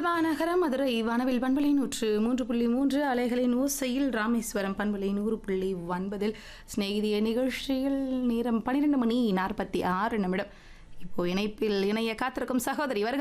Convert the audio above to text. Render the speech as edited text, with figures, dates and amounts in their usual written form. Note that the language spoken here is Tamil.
வானகரம் மதுரை வானவில் பண்பலை 103.3 அலைகளின் ஓசையில் ராமேஸ்வரம் பண்பலை 100.9 சிநேகிதிய நிகழ்ச்சியில் நேரம் 12 மணி 46 நிமிடம். இப்போ இணைப்பில் இணைய காத்திருக்கும் சகோதரி வருக.